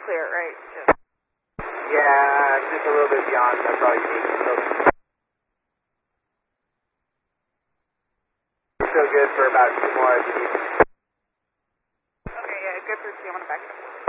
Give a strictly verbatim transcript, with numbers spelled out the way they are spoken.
clear, right? Just... Yeah, just a little bit beyond. That's all you need. Still good for about two more if you need. Okay, yeah, good for two. I'm on the back.